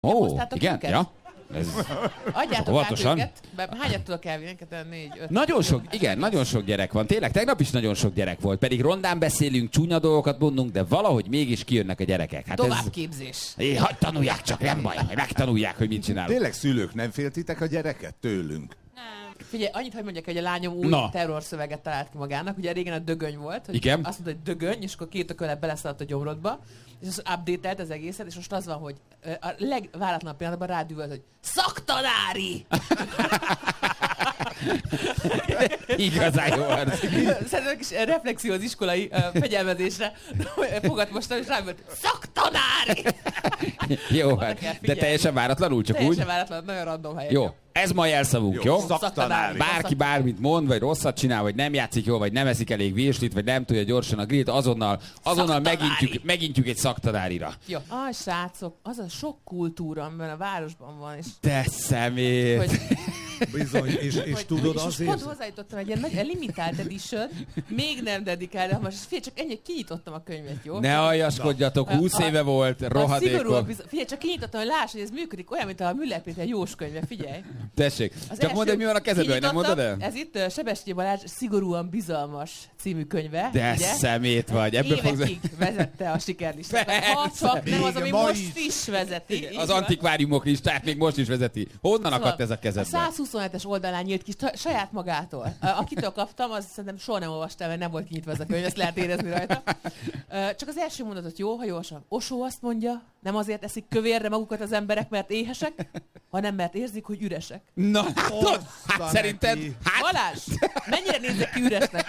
Igen? Őket? Ja. Adjátok óvatosan. át őket. Hányat tudok elvinni? 4, 5. Nagyon sok gyerek van. Tényleg, tegnap is nagyon sok gyerek volt. Pedig rondán beszélünk, csúnya dolgokat mondunk, de valahogy mégis kijönnek a gyerekek. Hát Továbbképzés. Hadd tanulják csak, nem baj, hogy megtanulják, hogy mit csinálunk. Tényleg szülők nem féltitek a gyereket tőlünk? Figyelj, annyit, hogy mondjak, hogy a lányom új terrorszöveget talált ki magának. Ugye régen a dögöny volt. Hogy igen. Azt mondta, hogy dögöny, és akkor 2 ökölet beleszaladt a gyomrodba. És az update-elt az egészet, és most az van, hogy a legváratlanabb pillanatban rádüvölt, hogy szaktanári! Igazán jó arc. Szerintem kis reflexió az iskolai fegyelmezésre fogad mostan, és rám volt, szaktanári! Jó, de teljesen váratlanul, csak teljesen úgy? váratlanul, nagyon random helyen. Jó, ez ma jelszavunk, jó? Szaktanári. Bárki bármit mond, vagy rosszat csinál, vagy nem játszik jól, vagy nem eszik elég virslit, vagy nem tudja gyorsan a grillt, azonnal megintjük egy szaktanárira. Jó. Srácok, az a sok kultúra, amiben a városban van, és... De szemét! Hogy... Bizony, és tudod és azért... pont hozzájutottam egy ilyen limitált edition, még nem dedikálva, most figyelj, csak ennyi, kinyitottam a könyvet, jó? Ne aljaskodjatok, 20 éve volt, rohadékok. Figyelj, csak kinyitottam, hogy láss, hogy ez működik, olyan, mint a Müller Péter Jós könyve, figyelj. Tessék, csak mondd, hogy mi van a kezedben, nem mondod el? Ez itt Sebestyén Balázs Szigorúan bizalmas című könyve. De ugye? Szemét vagy. Évekig vezette a sikerlistát. Ha csak nem az, ami most is vezeti. Az antikváriumok listát még most is vezeti. Honnan akadt ez a kezedben? A 127-es oldalán nyílt ki saját magától. Akitől kaptam, az szerintem soha nem olvastam, mert nem volt kinyitva ez a könyv, ezt lehet érezni rajta. Csak az első mondatot jó, ha jól sem. Osó azt mondja, nem azért eszik kövérre magukat az emberek, mert éhesek, hanem mert érzik, hogy üresek. Na, hát szerinted... Balázs, mennyire nézzek ki üresnek?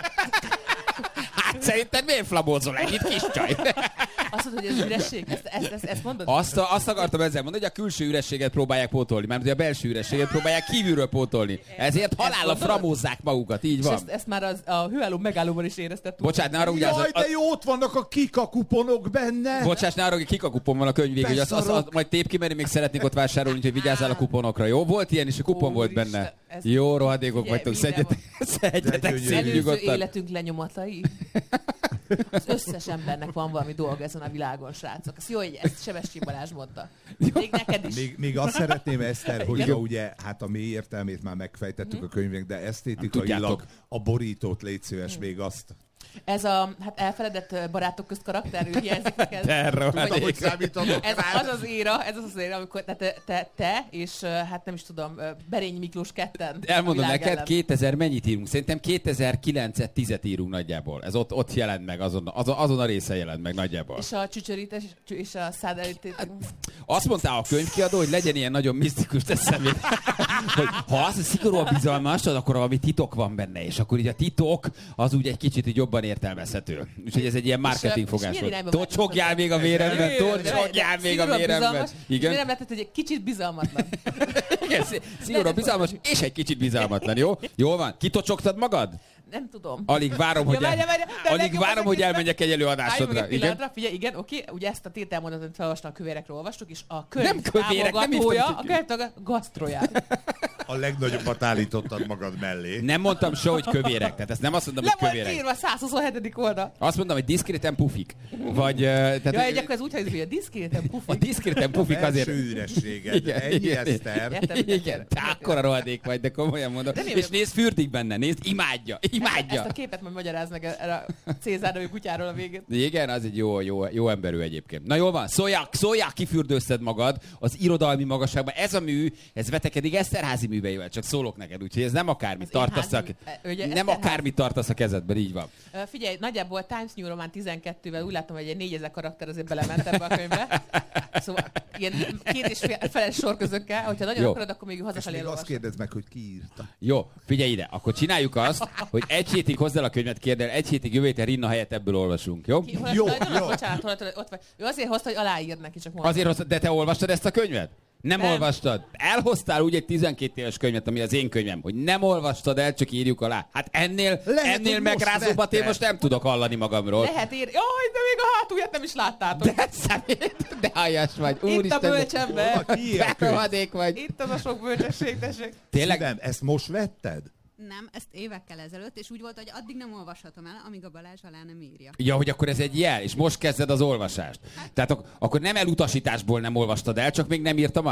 Hát szerinted miért flamózol ennyit, kis csaj? Azt mondod, hogy ez üresség? Ezt mondod? Azt akartam ezzel mondani, hogy a külső ürességet próbálják pótolni, mert a belső ürességet próbálják kívülről pótolni. Ezért halálra framózzák magukat, így van. Ezt már a hőálló megállóban is érezted. Bocsánat, ne arra ugye... Jaj, de jó, ott vannak a kikakuponok benne! Bocsánat, ne arra, hogy kikakupon van a könyv végül, hogy majd tép ki, mert még szeretnék ott vásárolni, úgyhogy vigyázzál a kuponokra. Jó, volt ilyen, és a kupon volt benne. Jó, rohadékok vagytok, szedjetek szép nyugodtan. Életünk lenyomatai. Az összes embernek van valami dolga ezen a világon, srácok. Ez jó, hogy ezt Sebestyén Balázs mondta. Még neked is. Még azt szeretném, Eszter, hogy ugye, hát a mély értelmét már megfejtettük a könyvnek, de esztétikailag a borítót légy szíves, még azt. Ez a elfeledett barátok közt karakter, ő hiányzik neked? Hogy számítatok ez az az éra, amikor te és hát nem is tudom, Berényi Miklós ketten. Elmondom neked, 2000 mennyit írunk? Szerintem 2009-et 10-et írunk nagyjából. Ez ott jelent meg, azon a része jelent meg nagyjából. És a csücsörítés és a szádelítés. Azt mondta a könyvkiadó, hogy legyen ilyen nagyon misztikus, teszem még, hogy ha az a szigorúan bizalmas, akkor valami titok van benne, és akkor így a titok az úgy egy kicsit így jobban értelmezhető. Úgyhogy ez egy ilyen marketing fogás volt. Tocsogjál még a véremben, tocsogjál még a véremben. Igen. Miért nem lehetett, hogy egy kicsit bizalmatlan? Igen, szigorúan bizalmas, és egy kicsit bizalmatlan, jó? Jól van? Kitocsogtad magad? Nem tudom. Alig várom, hogy elmenjek egy előadásodra. Figyelj, igen, oké. Ugye ezt a tételmondatot felolvastam, a kövérekről olvastuk, és a könyv nem kövérek, támogatója, a könyv gasztroját. A legnagyobbat állítottad magad mellé. Nem mondtam soha, hogy kövérek. Tehát ezt nem azt mondom, hogy kövérek. Le volt írva 127. oldal. Azt mondom, hogy diszkréten pufik. Vagy... Tehát, akkor ez úgy hangzik, hogy a diszkréten pufik. A diszkréten pufik azért... Belső ürességed. Ennyi, Eszter. Igen, te akkora rohadék vagy, de komolyan mondom. És nézd, fürdik benne, nézd, imádja. Ezt a képet majd magyaráz meg erre a Cézár nevű kutyáról a végén. Igen, az egy jó emberű egyébként. Na jól van, szóljál, kifürdőzted magad az irodalmi magasságban. Ez a mű, ez vetekedik Eszterházi műveivel, csak szólok neked, úgyhogy ez nem akármit tartasz a kezedben, így van. Figyelj, nagyjából Times New Roman 12-vel úgy látom, hogy egy 4000 karakter azért belement ebbe a könyvbe. Szóval ilyen 2,5 sorközökkel, hogyha nagyon akarod, akkor még hazafelé elolvasod. Azt kérdezd meg, hogy ki írta. Jó, figyelj ide, akkor csináljuk azt, hogy egy hétig hozzá a könyvet, kérd el, egy hétig jövő héten Rinna helyett ebből olvasunk, jó? Jó. Bocsánat, ott vagy. Ő azért hozta, hogy aláír neki, csak mondom. Azért hozta, de te olvastad ezt a könyvet? Nem olvastad. Elhoztál úgy egy 12 éves könyvet, ami az én könyvem, hogy nem olvastad el, csak írjuk alá. Hát ennél megrázóbbat én most nem tudok hallani magamról. Lehet írni. Jaj, de még a hátulját nem is láttátok. De szemét, de halljas vagy. Itt a bölcsember. Berohadék vagy. Itt az a sok bölcsesség, tessék. Tényleg? Szívem, ezt most vetted? Nem, ezt évekkel ezelőtt, és úgy volt, hogy addig nem olvashatom el, amíg a Balázs alá nem írja. Ja, hogy akkor ez egy jel, és most kezded az olvasást. Tehát akkor nem elutasításból nem olvastad el, csak még nem írtam